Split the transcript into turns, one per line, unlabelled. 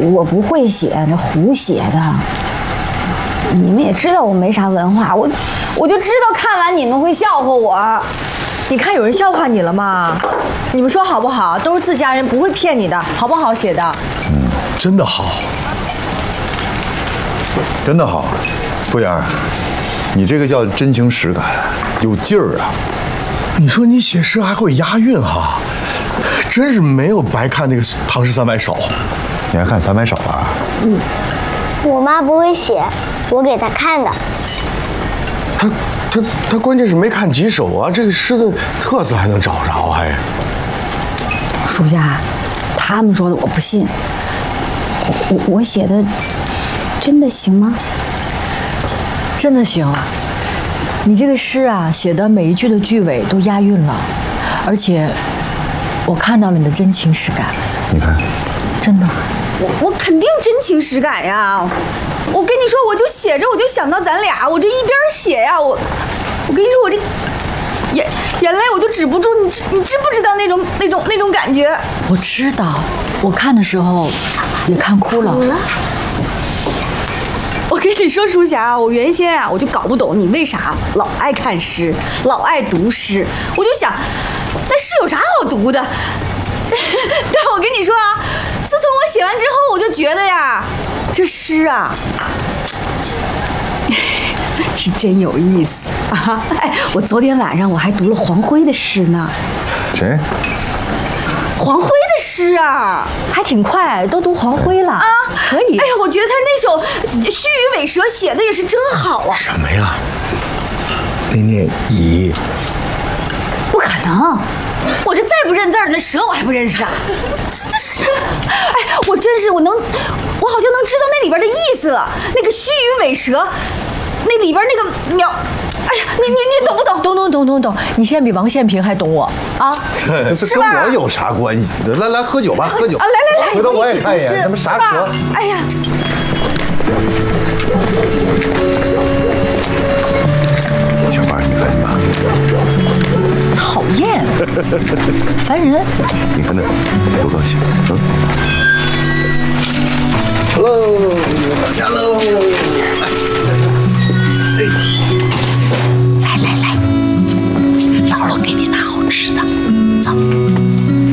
我不会写，这胡写的。你们也知道我没啥文化，我就知道看完你们会笑话我。
你看有人笑话你了吗？你们说好不好？都是自家人，不会骗你的，好不好写的？
真的好，真的好，傅阳，你这个叫真情实感，有劲儿啊！你说你写诗还会押韵哈，真是没有白看那个《唐诗三百首》。你还看300首啊？
我妈不会写，我给她看的。
他关键是没看几首啊，这个诗的特色还能找着还。
属下，他们说的我不信。我写的真的行吗？
真的行。你这个诗啊，写的每一句的句尾都押韵了，而且我看到了你的真情实感。
你看，
真的。
我肯定真情实感呀！我跟你说，我就写着，我就想到咱俩，我这一边写呀，我跟你说，我这眼泪我就止不住，你知不知道那种感觉？
我知道，我看的时候也看哭了。
我跟你说，书霞，我原先啊，我就搞不懂你为啥老爱看诗，老爱读诗。我就想，那诗有啥好读的？但我跟你说啊，自从我写完之后，我就觉得呀，这诗啊，是真有意思啊！哎，我昨天晚上我还读了黄辉的诗呢。
谁？
黄辉的诗啊，
还挺快，都读黄辉了啊，可以。
哎呀，我觉得他那首《须臾尾蛇》写的也是真好啊。
什么呀？那念乙。
不可能。我这再不认字儿，那蛇我还不认识啊！这是，哎，我真是我好像能知道那里边的意思了。那个须臾尾蛇，那里边那个描，哎呀，你懂不懂？
懂。你现在比王献平还懂我啊！
这跟我有啥关系？来喝酒吧，喝酒啊！来，回头我也看一眼，什么啥蛇？
哎呀！
小花，你看你妈。
讨厌，烦人！
你看那多高兴，Hello，大家喽！